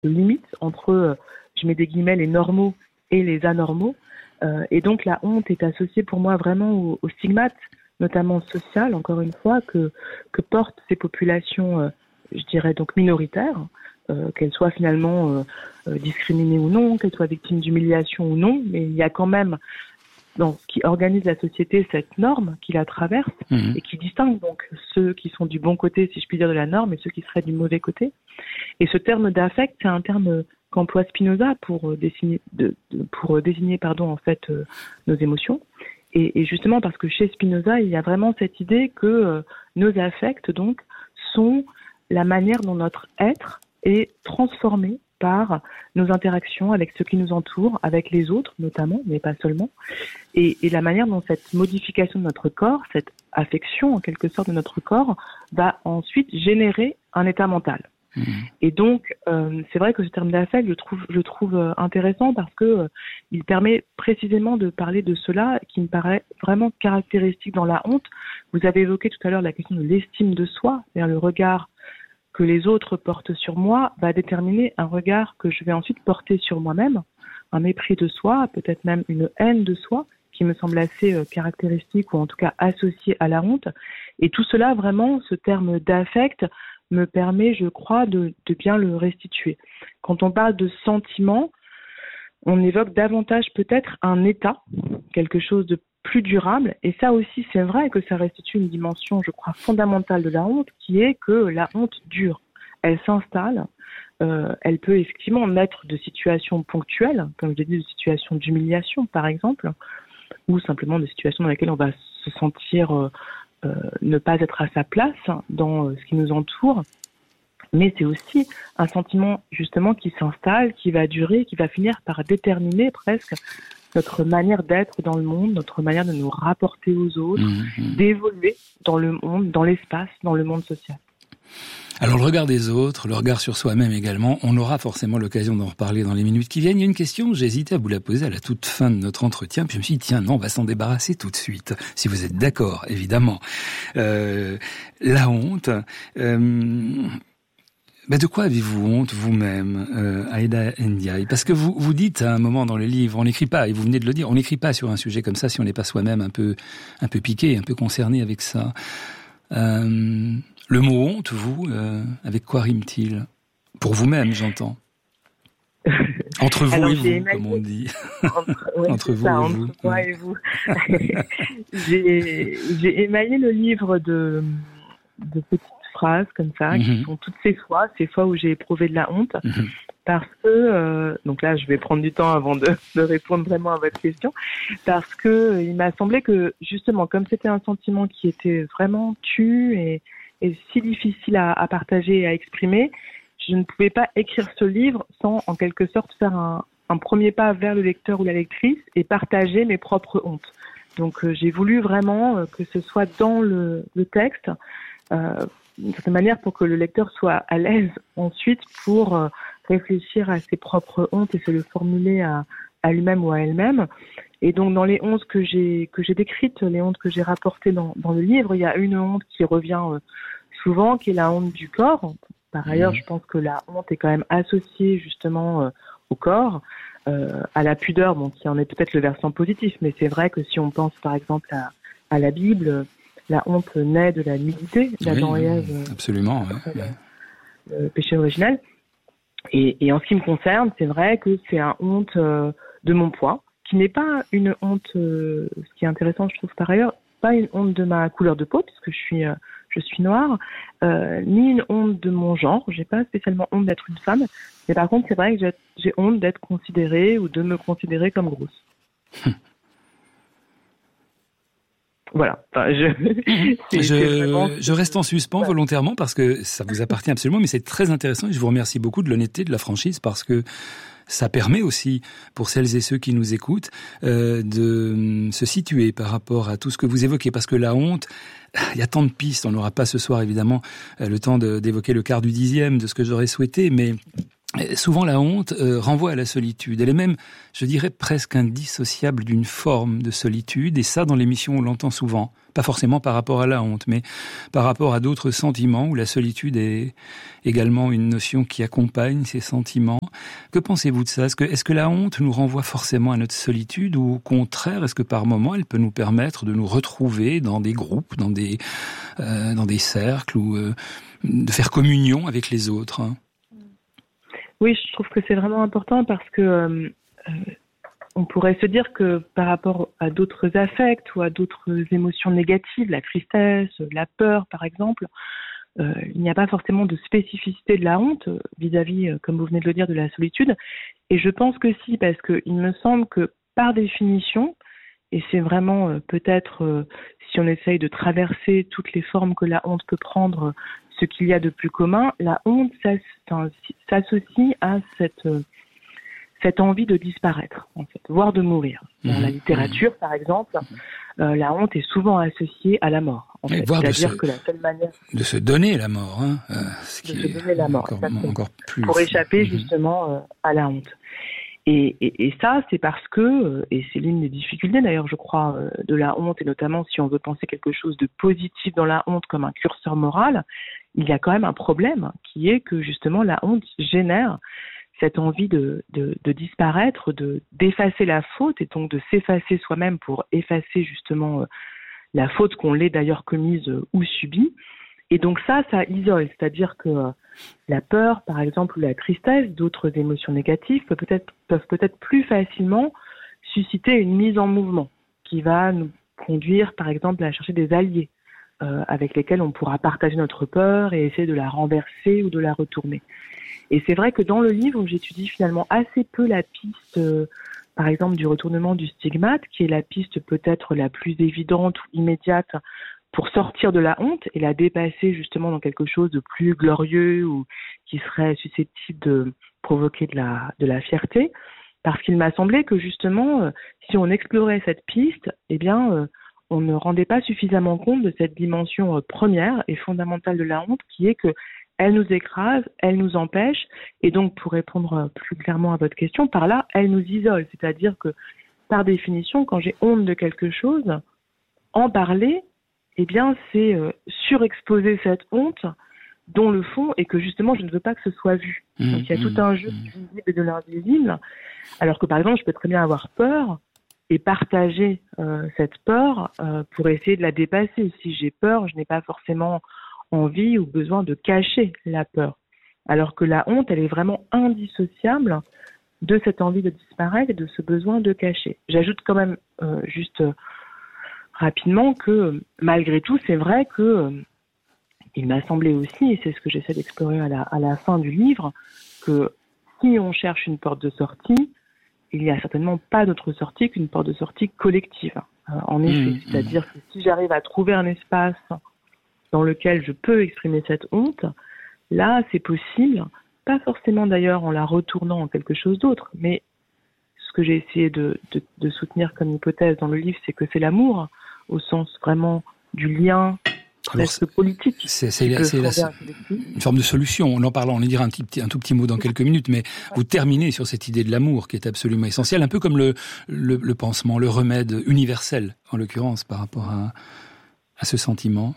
limite entre, je mets des guillemets, les normaux et les anormaux. Et donc la honte est associée pour moi vraiment au stigmate, notamment social, encore une fois, que portent ces populations, je dirais donc minoritaires, qu'elles soient finalement discriminées ou non, qu'elles soient victimes d'humiliation ou non, mais il y a quand même dans ce qui organise la société cette norme qui la traverse et qui distingue donc ceux qui sont du bon côté, si je puis dire, de la norme et ceux qui seraient du mauvais côté. Et ce terme d'affect, c'est un terme qu'emploie Spinoza pour désigner en fait nos émotions. Et justement parce que chez Spinoza, il y a vraiment cette idée que nos affects donc sont la manière dont notre être est transformé par nos interactions avec ceux qui nous entourent, avec les autres notamment, mais pas seulement, et la manière dont cette modification de notre corps, cette affection en quelque sorte de notre corps, va ensuite générer un état mental. Et donc, c'est vrai que ce terme d'affect, je le trouve intéressant parce que il permet précisément de parler de cela qui me paraît vraiment caractéristique dans la honte. Vous avez évoqué tout à l'heure la question de l'estime de soi, c'est-à-dire le regard que les autres portent sur moi va déterminer un regard que je vais ensuite porter sur moi-même, un mépris de soi, peut-être même une haine de soi, qui me semble assez caractéristique ou en tout cas associée à la honte. Et tout cela, vraiment, ce terme d'affect me permet, je crois, de bien le restituer. Quand on parle de sentiment, on évoque davantage peut-être un état, quelque chose de plus durable, et ça aussi c'est vrai que ça restitue une dimension, je crois, fondamentale de la honte, qui est que la honte dure, elle s'installe, elle peut effectivement naître de situations ponctuelles, comme je l'ai dit, de situations d'humiliation par exemple, ou simplement de situations dans lesquelles on va se sentir ne pas être à sa place dans ce qui nous entoure, mais c'est aussi un sentiment justement qui s'installe, qui va durer, qui va finir par déterminer presque notre manière d'être dans le monde, notre manière de nous rapporter aux autres, d'évoluer dans le monde, dans l'espace, dans le monde social. Alors le regard des autres, le regard sur soi-même également, on aura forcément l'occasion d'en reparler dans les minutes qui viennent. Il y a une question, j'ai hésité à vous la poser à la toute fin de notre entretien, puis je me suis dit, tiens, non, on va s'en débarrasser tout de suite, si vous êtes d'accord, évidemment. La honte... de quoi avez-vous honte vous-même, Aïda Ndiaye? Parce que vous dites à un moment dans le livre, on n'écrit pas, et vous venez de le dire, on n'écrit pas sur un sujet comme ça si on n'est pas soi-même un peu piqué, un peu concerné avec ça. Le mot honte, vous, avec quoi rime-t-il? Pour vous-même, j'entends. Entre vous et vous, comme on dit. Entre vous et vous. Entre moi et vous. J'ai émaillé le livre de petites phrases comme ça, qui sont toutes ces fois où j'ai éprouvé de la honte, parce que, donc là je vais prendre du temps avant de répondre vraiment à votre question, parce que il m'a semblé que justement, comme c'était un sentiment qui était vraiment tu et si difficile à partager et à exprimer, je ne pouvais pas écrire ce livre sans en quelque sorte faire un premier pas vers le lecteur ou la lectrice et partager mes propres hontes. Donc j'ai voulu vraiment que ce soit dans le texte, d'une certaine manière, pour que le lecteur soit à l'aise ensuite pour réfléchir à ses propres hontes et se le formuler à lui-même ou à elle-même. Et donc dans les hontes que j'ai décrites, les hontes que j'ai rapportées dans le livre, il y a une honte qui revient souvent, qui est la honte du corps. Par ailleurs, je pense que la honte est quand même associée justement au corps, à la pudeur, bon, qui en est peut-être le versant positif, mais c'est vrai que si on pense par exemple à la Bible, la honte naît de la nudité, d'Adam et Ève. Absolument, le péché originel. Et en ce qui me concerne, c'est vrai que c'est une honte de mon poids, qui n'est pas une honte, ce qui est intéressant, je trouve par ailleurs, pas une honte de ma couleur de peau, puisque je suis noire, ni une honte de mon genre. J'ai pas spécialement honte d'être une femme, mais par contre, c'est vrai que j'ai honte d'être considérée ou de me considérer comme grosse. Voilà. Enfin, je reste en suspens volontairement parce que ça vous appartient absolument, mais c'est très intéressant et je vous remercie beaucoup de l'honnêteté, de la franchise, parce que ça permet aussi, pour celles et ceux qui nous écoutent, de se situer par rapport à tout ce que vous évoquez. Parce que la honte, il y a tant de pistes. On n'aura pas ce soir, évidemment, le temps d'évoquer le quart du dixième de ce que j'aurais souhaité, mais Souvent, la honte renvoie à la solitude. Elle est même, je dirais, presque indissociable d'une forme de solitude. Et ça, dans l'émission, on l'entend souvent. Pas forcément par rapport à la honte, mais par rapport à d'autres sentiments où la solitude est également une notion qui accompagne ces sentiments. Que pensez-vous de ça ? Est-ce que la honte nous renvoie forcément à notre solitude ou au contraire, est-ce que par moments, elle peut nous permettre de nous retrouver dans des groupes, dans des cercles ou de faire communion avec les autres, hein ? Oui, je trouve que c'est vraiment important parce que on pourrait se dire que par rapport à d'autres affects ou à d'autres émotions négatives, la tristesse, la peur par exemple, il n'y a pas forcément de spécificité de la honte vis-à-vis, comme vous venez de le dire, de la solitude. Et je pense que si, parce qu'il me semble que par définition, et c'est vraiment peut-être, si on essaye de traverser toutes les formes que la honte peut prendre, ce qu'il y a de plus commun, la honte s'associe à cette envie de disparaître, en fait, voire de mourir. Dans la littérature, par exemple, la honte est souvent associée à la mort. En fait. C'est-à-dire que la seule manière de se donner la mort, hein, ce qui se donner la mort, encore plus pour échapper justement à la honte. Et ça, c'est parce que, et c'est l'une des difficultés d'ailleurs, je crois, de la honte, et notamment si on veut penser quelque chose de positif dans la honte comme un curseur moral, il y a quand même un problème qui est que justement la honte génère cette envie de disparaître, d'effacer la faute et donc de s'effacer soi-même pour effacer justement la faute qu'on l'ait d'ailleurs commise ou subie. Et donc ça isole, c'est-à-dire que la peur, par exemple, ou la tristesse, d'autres émotions négatives peuvent peut-être plus facilement susciter une mise en mouvement qui va nous conduire, par exemple, à chercher des alliés avec lesquels on pourra partager notre peur et essayer de la renverser ou de la retourner. Et c'est vrai que dans le livre, j'étudie finalement assez peu la piste, par exemple, du retournement du stigmate, qui est la piste peut-être la plus évidente ou immédiate pour sortir de la honte et la dépasser justement dans quelque chose de plus glorieux ou qui serait susceptible de provoquer de la fierté. Parce qu'il m'a semblé que justement, si on explorait cette piste, eh bien, on ne rendait pas suffisamment compte de cette dimension première et fondamentale de la honte, qui est que elle nous écrase, elle nous empêche, et donc pour répondre plus clairement à votre question, par là, elle nous isole. C'est-à-dire que, par définition, quand j'ai honte de quelque chose, en parler, eh bien, c'est surexposer cette honte dont le fond est que justement, je ne veux pas que ce soit vu. Donc, il y a tout un jeu du visible et de l'invisible, alors que, par exemple, je peux très bien avoir peur et partager cette peur pour essayer de la dépasser. Si j'ai peur, je n'ai pas forcément envie ou besoin de cacher la peur. Alors que la honte, elle est vraiment indissociable de cette envie de disparaître et de ce besoin de cacher. J'ajoute quand même juste rapidement que malgré tout, c'est vrai que il m'a semblé aussi, et c'est ce que j'essaie d'explorer à la fin du livre, que si on cherche une porte de sortie, il n'y a certainement pas d'autre sortie qu'une porte de sortie collective. En effet, c'est-à-dire que si j'arrive à trouver un espace dans lequel je peux exprimer cette honte, là, c'est possible, pas forcément d'ailleurs en la retournant en quelque chose d'autre, mais ce que j'ai essayé de soutenir comme hypothèse dans le livre, c'est que c'est l'amour, au sens vraiment du lien presque politique. C'est une forme de solution. On en parle, on va dire un tout petit mot dans quelques minutes, mais vous terminez sur cette idée de l'amour qui est absolument essentielle, un peu comme le pansement, le remède universel, en l'occurrence, par rapport à ce sentiment.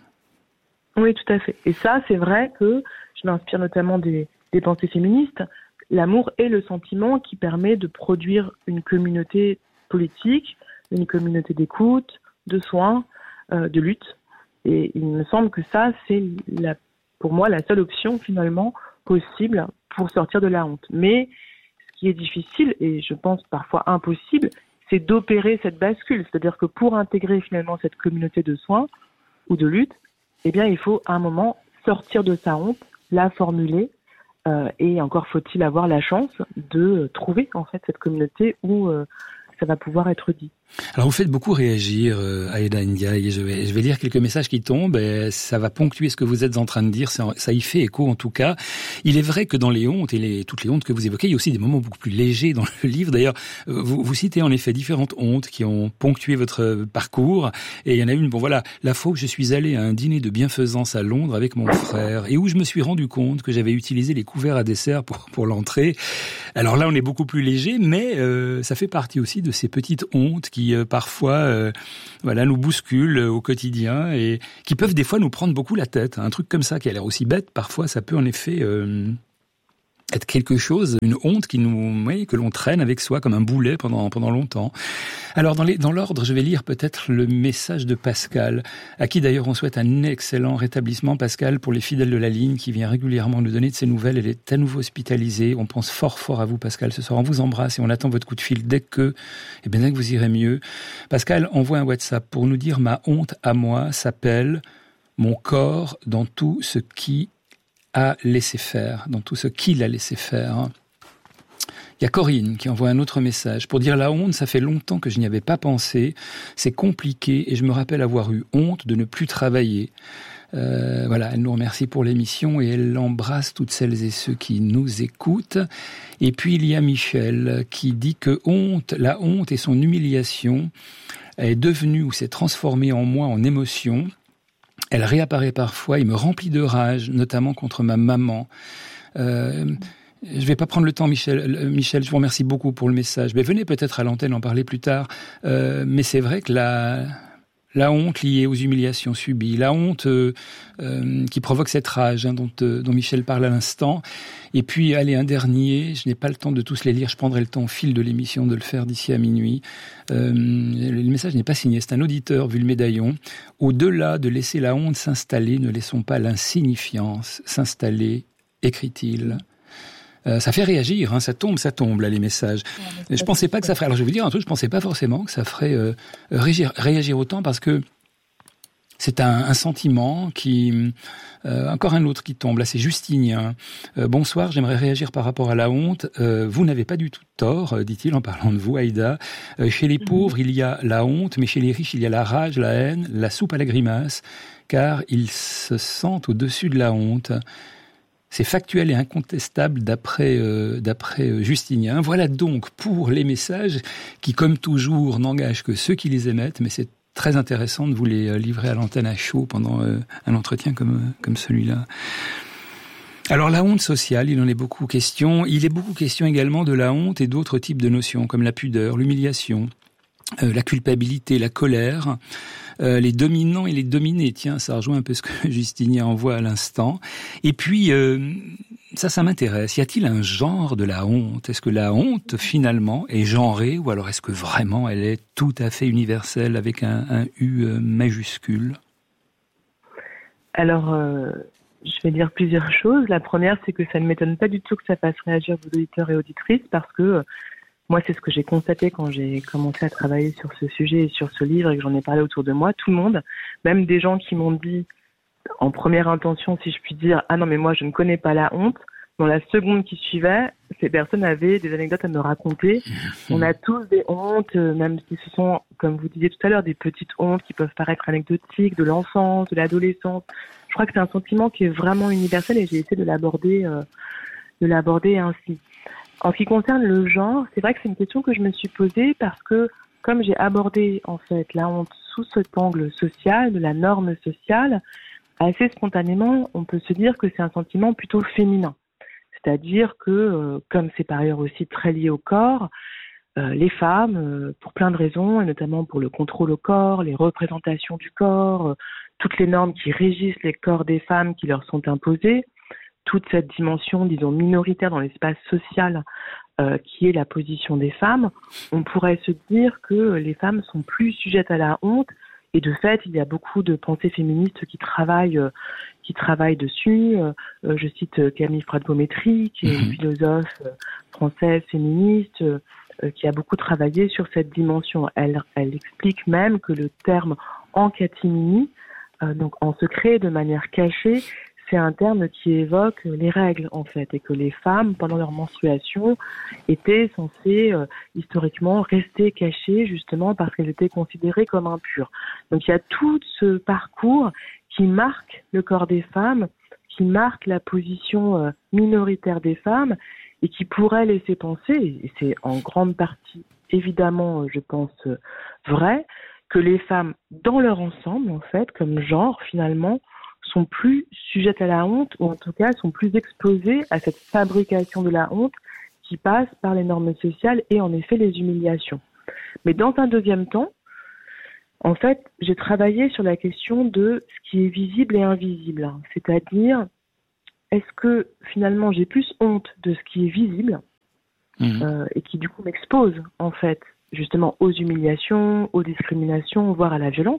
Oui, tout à fait. Et ça, c'est vrai que je m'inspire notamment des pensées féministes. L'amour est le sentiment qui permet de produire une communauté politique, une communauté d'écoute, de soins, de lutte. Et il me semble que ça, c'est pour moi la seule option finalement possible pour sortir de la honte. Mais ce qui est difficile, et je pense parfois impossible, c'est d'opérer cette bascule. C'est-à-dire que pour intégrer finalement cette communauté de soins ou de lutte, eh bien, il faut à un moment sortir de sa honte, la formuler, et encore faut-il avoir la chance de trouver en fait cette communauté où ça va pouvoir être dit. Alors vous faites beaucoup réagir Aïda Ndiaye, et je vais lire quelques messages qui tombent et ça va ponctuer ce que vous êtes en train de dire, ça y fait écho en tout cas. Il est vrai que dans les hontes et toutes les hontes que vous évoquez, il y a aussi des moments beaucoup plus légers dans le livre. D'ailleurs, vous citez en effet différentes hontes qui ont ponctué votre parcours et il y en a une, la fois où je suis allé à un dîner de bienfaisance à Londres avec mon frère et où je me suis rendu compte que j'avais utilisé les couverts à dessert pour l'entrée. Alors là, on est beaucoup plus léger, mais ça fait partie aussi de ces petites hontes qui parfois nous bousculent au quotidien et qui peuvent des fois nous prendre beaucoup la tête. Un truc comme ça qui a l'air aussi bête, parfois ça peut en effet être quelque chose, une honte que l'on traîne avec soi comme un boulet pendant longtemps. Alors dans l'ordre, je vais lire peut-être le message de Pascal, à qui d'ailleurs on souhaite un excellent rétablissement. Pascal, pour les fidèles de la ligne, qui vient régulièrement nous donner de ses nouvelles, elle est à nouveau hospitalisée. On pense fort à vous, Pascal, ce soir. On vous embrasse et on attend votre coup de fil dès que vous irez mieux. Pascal envoie un WhatsApp pour nous dire: ma honte à moi s'appelle mon corps dans tout ce qui a laissé faire, dans tout ce qu'il a laissé faire. Il y a Corinne qui envoie un autre message pour dire: la honte, ça fait longtemps que je n'y avais pas pensé, c'est compliqué et je me rappelle avoir eu honte de ne plus travailler. Elle nous remercie pour l'émission et elle embrasse toutes celles et ceux qui nous écoutent. Et puis il y a Michel qui dit que la honte et son humiliation est devenue ou s'est transformée en moi en émotion. Elle réapparaît parfois et me remplit de rage, notamment contre ma maman. Je vais pas prendre le temps, Michel, je vous remercie beaucoup pour le message. Mais venez peut-être à l'antenne en parler plus tard. Mais c'est vrai que la honte liée aux humiliations subies, la honte qui provoque cette rage dont Michel parle à l'instant. Et puis, allez, un dernier, je n'ai pas le temps de tous les lire, je prendrai le temps au fil de l'émission de le faire d'ici à minuit. Le message n'est pas signé, c'est un auditeur vu le médaillon. Au-delà de laisser la honte s'installer, ne laissons pas l'insignifiance s'installer, écrit-il. Ça fait réagir, ça tombe là les messages. Je pensais pas que ça ferait. Alors je vais vous dire un truc, je pensais pas forcément que ça ferait réagir autant parce que c'est un sentiment qui encore un autre qui tombe. Là c'est Justinien. Bonsoir, j'aimerais réagir par rapport à la honte. Vous n'avez pas du tout tort, dit-il en parlant de vous, Aïda. Chez les pauvres il y a la honte, mais chez les riches il y a la rage, la haine, la soupe à la grimace, car ils se sentent au-dessus de la honte. C'est factuel et incontestable d'après Justinien. Voilà donc pour les messages qui, comme toujours, n'engagent que ceux qui les émettent, mais c'est très intéressant de vous les livrer à l'antenne à chaud pendant un entretien comme celui-là. Alors la honte sociale, il en est beaucoup question. Il est beaucoup question également de la honte et d'autres types de notions, comme la pudeur, l'humiliation, la culpabilité, la colère, les dominants et les dominés. Tiens, ça rejoint un peu ce que Justinien envoie à l'instant. Et puis, ça m'intéresse. Y a-t-il un genre de la honte ? Est-ce que la honte, finalement, est genrée, ou alors est-ce que vraiment elle est tout à fait universelle avec un U majuscule ? Alors, je vais dire plusieurs choses. La première, c'est que ça ne m'étonne pas du tout que ça fasse réagir vos auditeurs et auditrices, parce que moi, c'est ce que j'ai constaté quand j'ai commencé à travailler sur ce sujet et sur ce livre et que j'en ai parlé autour de moi. Tout le monde, même des gens qui m'ont dit en première intention, si je puis dire, « Ah non, mais moi, je ne connais pas la honte », dans la seconde qui suivait, ces personnes avaient des anecdotes à me raconter. On a tous des hontes, même si ce sont, comme vous disiez tout à l'heure, des petites hontes qui peuvent paraître anecdotiques, de l'enfance, de l'adolescence. Je crois que c'est un sentiment qui est vraiment universel et j'ai essayé de l'aborder ainsi. En ce qui concerne le genre, c'est vrai que c'est une question que je me suis posée parce que, comme j'ai abordé en fait la honte sous cet angle social, de la norme sociale, assez spontanément, on peut se dire que c'est un sentiment plutôt féminin. C'est-à-dire que, comme c'est par ailleurs aussi très lié au corps, les femmes, pour plein de raisons, et notamment pour le contrôle au corps, les représentations du corps, toutes les normes qui régissent les corps des femmes qui leur sont imposées, toute cette dimension, disons, minoritaire dans l'espace social qui est la position des femmes, on pourrait se dire que les femmes sont plus sujettes à la honte. Et de fait, il y a beaucoup de pensées féministes qui travaillent dessus. Je cite Camille Fradbométry, qui est une philosophe française féministe, qui a beaucoup travaillé sur cette dimension. Elle explique même que le terme en catimini, donc en secret, de manière cachée, c'est un terme qui évoque les règles, en fait, et que les femmes, pendant leur menstruation, étaient censées, historiquement, rester cachées, justement, parce qu'elles étaient considérées comme impures. Donc, il y a tout ce parcours qui marque le corps des femmes, qui marque la position minoritaire des femmes, et qui pourrait laisser penser, et c'est en grande partie, évidemment, je pense, vrai, que les femmes, dans leur ensemble, en fait, comme genre, finalement, sont plus sujettes à la honte, ou en tout cas sont plus exposées à cette fabrication de la honte qui passe par les normes sociales et en effet les humiliations. Mais dans un deuxième temps, en fait, j'ai travaillé sur la question de ce qui est visible et invisible. C'est-à-dire, est-ce que finalement j'ai plus honte de ce qui est visible et qui du coup m'expose en fait justement aux humiliations, aux discriminations, voire à la violence,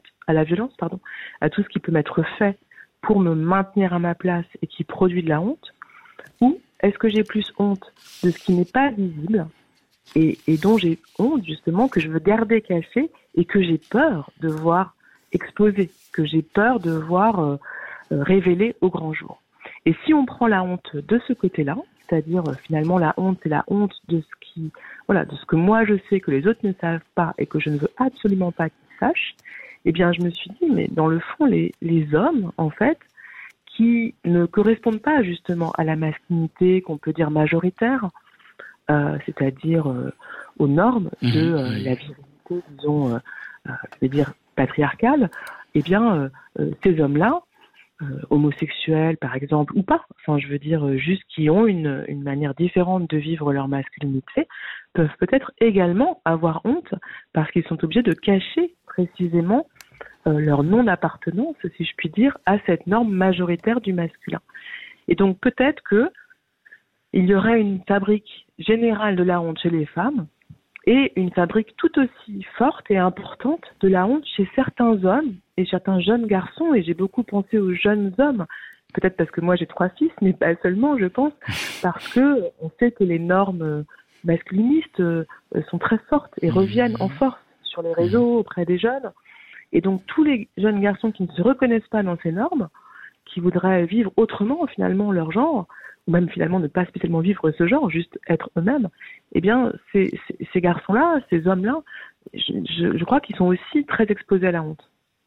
à tout ce qui peut m'être fait pour me maintenir à ma place et qui produit de la honte, ou est-ce que j'ai plus honte de ce qui n'est pas visible et dont j'ai honte justement que je veux garder caché et que j'ai peur de voir exposer, que j'ai peur de voir révéler au grand jour. Et si on prend la honte de ce côté-là, c'est-à-dire finalement la honte, c'est la honte de ce que moi je sais que les autres ne savent pas et que je ne veux absolument pas qu'ils sachent, eh bien je me suis dit, mais dans le fond, les hommes, en fait, qui ne correspondent pas justement à la masculinité qu'on peut dire majoritaire, c'est-à-dire aux normes de la virilité, disons, je vais dire patriarcale, eh bien ces hommes-là, homosexuels par exemple, ou pas, enfin je veux dire juste qui ont une manière différente de vivre leur masculinité, peuvent peut-être également avoir honte parce qu'ils sont obligés de cacher précisément leur non-appartenance, si je puis dire, à cette norme majoritaire du masculin. Et donc peut-être que il y aurait une fabrique générale de la honte chez les femmes et une fabrique tout aussi forte et importante de la honte chez certains hommes et certains jeunes garçons, et j'ai beaucoup pensé aux jeunes hommes, peut-être parce que moi j'ai 3 fils, mais pas seulement, je pense, parce que on sait que les normes masculinistes sont très fortes et reviennent en force sur les réseaux auprès des jeunes, et donc tous les jeunes garçons qui ne se reconnaissent pas dans ces normes, qui voudraient vivre autrement finalement leur genre, ou même finalement ne pas spécialement vivre ce genre, juste être eux-mêmes, eh bien ces garçons-là, ces hommes-là, je crois qu'ils sont aussi très exposés à la honte.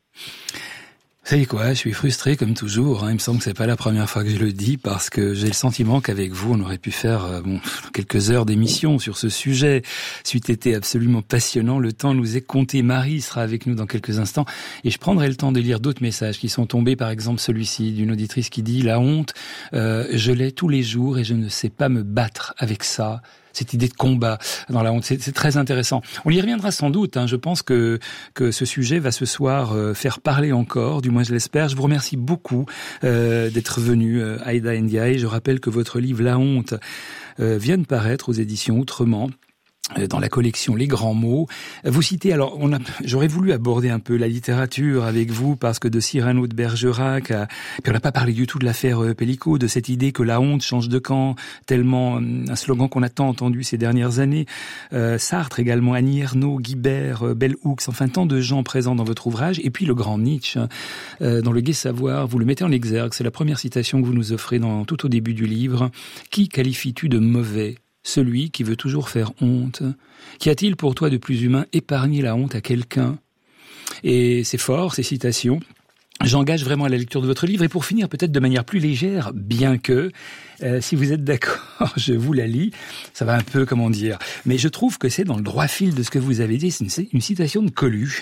Vous savez quoi, je suis frustré comme toujours, Il me semble que c'est pas la première fois que je le dis parce que j'ai le sentiment qu'avec vous, on aurait pu faire quelques heures d'émission sur ce sujet. C'eût été absolument passionnant. Le temps nous est compté. Marie sera avec nous dans quelques instants et je prendrai le temps de lire d'autres messages qui sont tombés. Par exemple, celui-ci d'une auditrice qui dit « La honte, je l'ai tous les jours et je ne sais pas me battre avec ça. » Cette idée de combat dans la honte, c'est très intéressant. On y reviendra sans doute. Je pense que ce sujet va ce soir faire parler encore, du moins je l'espère. Je vous remercie beaucoup d'être venu, Aïda Ndiaye. Je rappelle que votre livre La honte vient de paraître aux éditions Outrement, dans la collection Les Grands Mots. Vous citez, alors j'aurais voulu aborder un peu la littérature avec vous parce que de Cyrano de Bergerac, puis on n'a pas parlé du tout de l'affaire Pellicot, de cette idée que la honte change de camp, tellement un slogan qu'on a tant entendu ces dernières années. Sartre également, Annie Ernaux, Guibert, Bell Hooks, enfin tant de gens présents dans votre ouvrage. Et puis le grand Nietzsche, dans Le Gai Savoir, vous le mettez en exergue. C'est la première citation que vous nous offrez tout au début du livre. Qui qualifies-tu de mauvais ? Celui qui veut toujours faire honte. Qu'y a-t-il pour toi de plus humain ? Épargner la honte à quelqu'un. Et c'est fort, ces citations. J'engage vraiment à la lecture de votre livre. Et pour finir, peut-être de manière plus légère, bien que, si vous êtes d'accord, je vous la lis. Ça va un peu, comment dire. Mais je trouve que c'est dans le droit fil de ce que vous avez dit. C'est une citation de Coluche.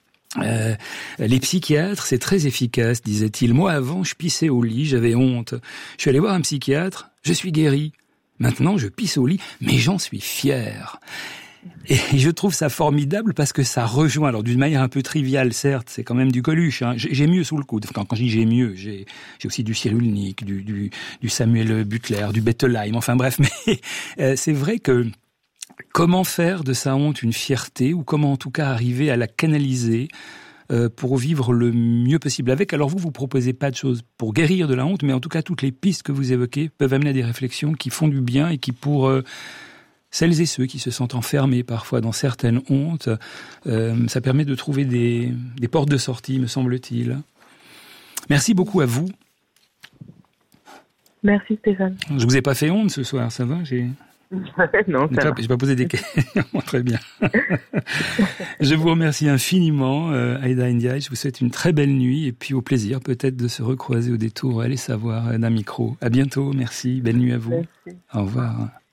Les psychiatres, c'est très efficace, disait-il. Moi, avant, je pissais au lit, j'avais honte. Je suis allé voir un psychiatre, je suis guéri. Maintenant, je pisse au lit, mais j'en suis fier. Et je trouve ça formidable parce que ça rejoint, alors d'une manière un peu triviale, certes, c'est quand même du Coluche, J'ai mieux sous le coude. Quand je dis j'ai mieux, j'ai aussi du Cyrulnik, du Samuel Butler, du Bettelheim, enfin bref, mais c'est vrai que comment faire de sa honte une fierté, ou comment en tout cas arriver à la canaliser pour vivre le mieux possible avec. Alors vous proposez pas de choses pour guérir de la honte, mais en tout cas toutes les pistes que vous évoquez peuvent amener à des réflexions qui font du bien et qui pour celles et ceux qui se sentent enfermés parfois dans certaines hontes, ça permet de trouver des portes de sortie, me semble-t-il. Merci beaucoup à vous. Merci Stéphane. Je vous ai pas fait honte ce soir, ça va? Non, ça va. J'ai pas posé des questions. Très bien. Je vous remercie infiniment, Aïda Ndiaye. Je vous souhaite une très belle nuit et puis au plaisir peut-être de se recroiser au détour, allez savoir, d'un micro. À bientôt. Merci. Belle nuit à vous. Merci. Au revoir.